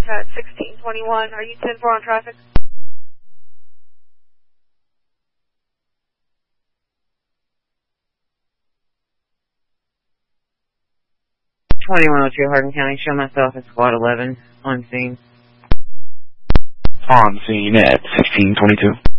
at 1621. Are you 10-4 on traffic? 2102 Hardin County. Show myself at squad 11 on scene. On scene at 1622.